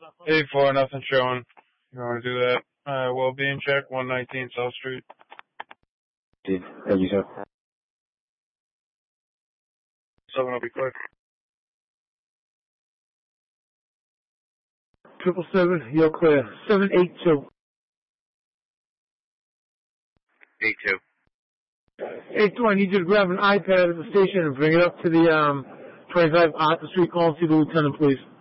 8-4, nothing showing. You want to do that? Well-being check, 119 South Street. Thank you, sir. 7 will be quick. 777, you're clear. 782. 82. 82, I need you to grab an iPad at the station and bring it up to the 25 Arthur Street call and see the lieutenant, please.